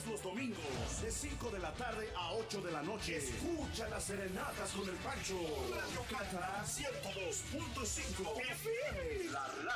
todos los domingos, de 5 de la tarde a 8 de la noche. Escucha las serenatas con el Pancho. Radio Cata 102.5 FM.